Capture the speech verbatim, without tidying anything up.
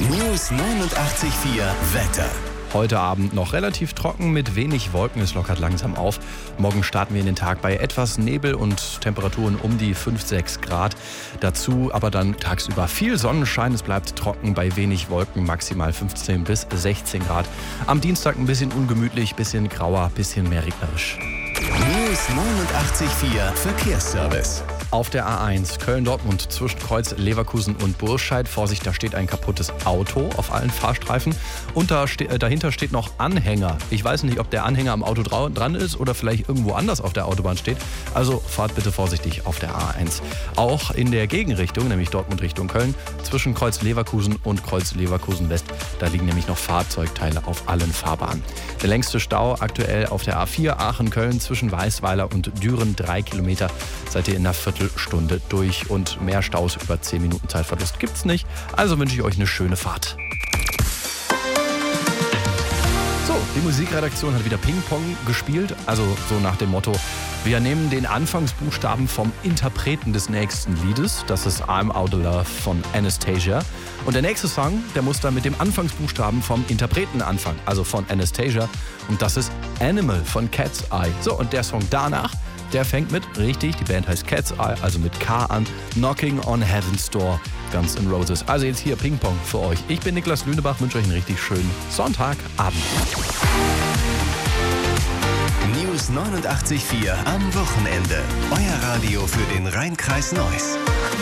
News neunundachtzig Komma vier Wetter. Heute Abend noch relativ trocken mit wenig Wolken, es lockert langsam auf. Morgen starten wir in den Tag bei etwas Nebel und Temperaturen um die fünf, sechs Grad. Dazu aber dann tagsüber viel Sonnenschein, es bleibt trocken bei wenig Wolken, maximal fünfzehn bis sechzehn Grad. Am Dienstag ein bisschen ungemütlich, bisschen grauer, bisschen mehr regnerisch. News neunundachtzig Komma vier Verkehrsservice. Auf der A eins Köln-Dortmund zwischen Kreuz Leverkusen und Burscheid. Vorsicht, da steht ein kaputtes Auto auf allen Fahrstreifen. Und da ste- äh, dahinter steht noch Anhänger. Ich weiß nicht, ob der Anhänger am Auto drau- dran ist oder vielleicht irgendwo anders auf der Autobahn steht. Also fahrt bitte vorsichtig auf der A eins. Auch in der Gegenrichtung, nämlich Dortmund Richtung Köln, zwischen Kreuz Leverkusen und Kreuz Leverkusen West. Da liegen nämlich noch Fahrzeugteile auf allen Fahrbahnen. Der längste Stau aktuell auf der A vier Aachen-Köln zwischen Weißweiler und Düren. Drei Kilometer. Seid ihr in einer Viertelstunde durch und mehr Staus über zehn Minuten Zeitverlust gibt's nicht. Also wünsche ich euch eine schöne Fahrt. So, die Musikredaktion hat wieder Ping-Pong gespielt. Also so nach dem Motto, wir nehmen den Anfangsbuchstaben vom Interpreten des nächsten Liedes. Das ist I'm Out of Love von Anastasia. Und der nächste Song, der muss dann mit dem Anfangsbuchstaben vom Interpreten anfangen. Also von Anastasia. Und das ist Animal von Cat's Eye. So, und der Song danach, der fängt mit, richtig, die Band heißt Cat's Eye, also mit K an, Knocking on Heaven's Door, Guns N' Roses. Also jetzt hier Ping-Pong für euch. Ich bin Niklas Lünebach, wünsche euch einen richtig schönen Sonntagabend. News neunundachtzig Komma vier am Wochenende. Euer Radio für den Rhein-Kreis Neuss.